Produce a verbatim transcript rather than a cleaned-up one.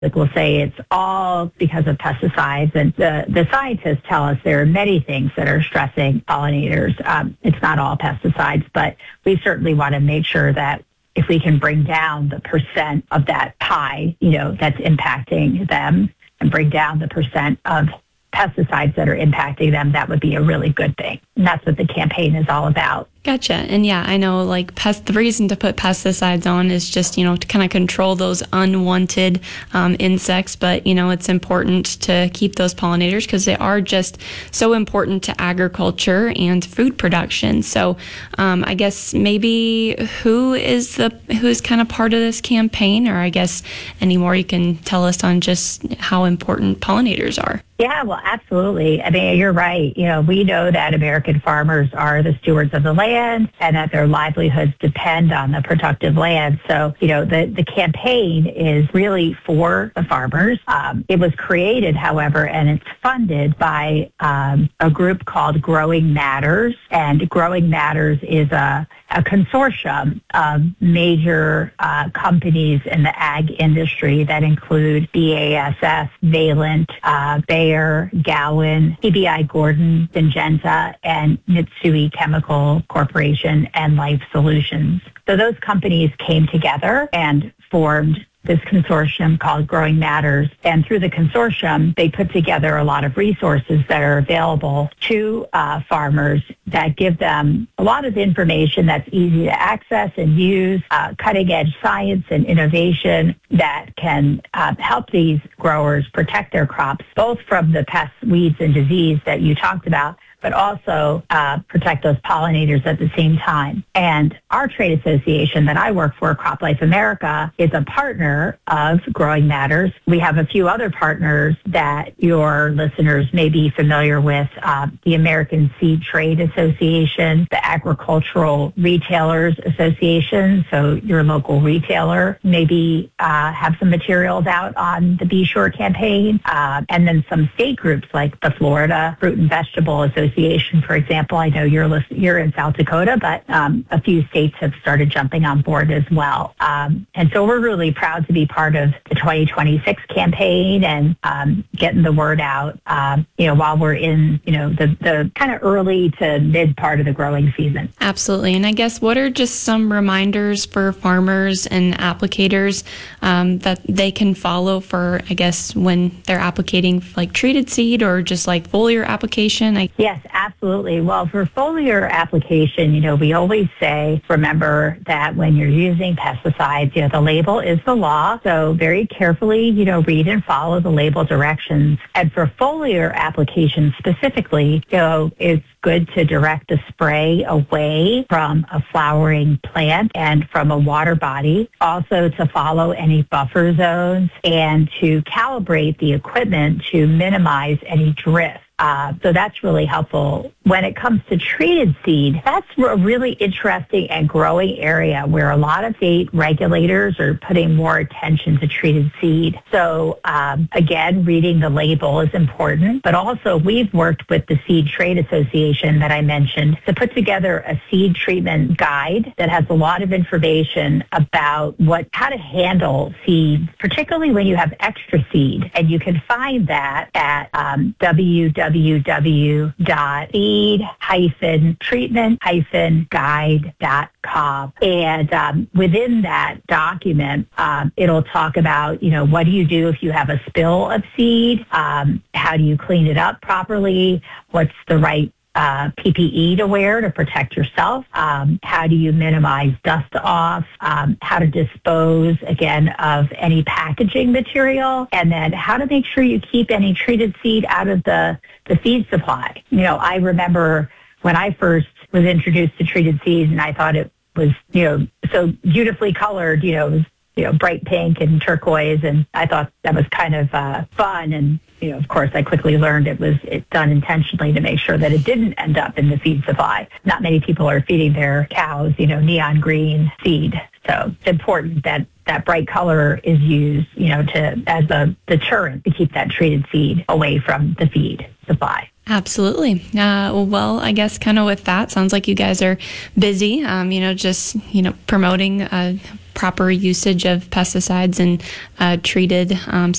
Like we'll say it's all because of pesticides, and the, the scientists tell us there are many things that are stressing pollinators. Um, it's not all pesticides, but we certainly want to make sure that if we can bring down the percent of that pie, you know, that's impacting them, and bring down the percent of pesticides that are impacting them, that would be a really good thing. And that's what the campaign is all about. Gotcha. And yeah, I know like pest, the reason to put pesticides on is just, you know, to kind of control those unwanted um, insects. But, you know, it's important to keep those pollinators because they are just so important to agriculture and food production. So um, I guess maybe who is the, who is kind of part of this campaign, or I guess any more you can tell us on just how important pollinators are? Yeah, well, absolutely. I mean, you're right. You know, we know that American farmers are the stewards of the land and that their livelihoods depend on the productive land. So, you know, the, the campaign is really for the farmers. Um, it was created, however, and it's funded by um, a group called Growing Matters. And Growing Matters is a, a consortium of major uh, companies in the ag industry that include B A S F, Valent, uh, Bayer, Gowan, P B I Gordon, Syngenta, and Mitsui Chemical Corporation and Life Solutions. So those companies came together and formed this consortium called Growing Matters. And through the consortium, they put together a lot of resources that are available to uh, farmers that give them a lot of information that's easy to access and use, uh, cutting-edge science and innovation that can uh, help these growers protect their crops, both from the pests, weeds, and disease that you talked about, but also uh, protect those pollinators at the same time. And our trade association that I work for, CropLife America, is a partner of Growing Matters. We have a few other partners that your listeners may be familiar with, uh, the American Seed Trade Association, the Agricultural Retailers Association, so your local retailer maybe uh, have some materials out on the Be Sure campaign, uh, and then some state groups like the Florida Fruit and Vegetable Association. For example, I know you're list- you're in South Dakota, but um, a few states have started jumping on board as well. Um, and so we're really proud to be part of the twenty twenty-six campaign and um, getting the word out, um, you know, while we're in, you know, the, the kind of early to mid part of the growing season. Absolutely. And I guess what are just some reminders for farmers and applicators um, that they can follow for, I guess, when they're applicating like treated seed or just like foliar application? I- yes. Absolutely. Well, for foliar application, you know, we always say, remember that when you're using pesticides, you know, the label is the law. So very carefully, you know, read and follow the label directions. And for foliar application specifically, you know, it's good to direct the spray away from a flowering plant and from a water body. Also to follow any buffer zones and to calibrate the equipment to minimize any drift. Uh, so that's really helpful. When it comes to treated seed, that's a really interesting and growing area where a lot of state regulators are putting more attention to treated seed. So um, again, reading the label is important, but also we've worked with the Seed Trade Association that I mentioned to put together a seed treatment guide that has a lot of information about what how to handle seeds, particularly when you have extra seed. And you can find that at um, w w w dot seed dash treatment dash guide dot com. And um, within that document, um, it'll talk about, you know, what do you do if you have a spill of seed? Um, how do you clean it up properly? What's the right Uh, P P E to wear to protect yourself? Um, how do you minimize dust off? Um, how to dispose, again, of any packaging material? And then how to make sure you keep any treated seed out of the, the feed supply. You know, I remember when I first was introduced to treated seed and I thought it was, you know, so beautifully colored, you know, it was, you know, bright pink and turquoise. And I thought that was kind of uh, fun. And you know, of course, I quickly learned it was it done intentionally to make sure that it didn't end up in the feed supply. Not many people are feeding their cows, you know, neon green feed. So it's important that that bright color is used, you know, to as a deterrent to keep that treated seed away from the feed supply. Absolutely. Uh, well, I guess kind of with that, sounds like you guys are busy, um, you know, just, you know, promoting uh, proper usage of pesticides and uh, treated um,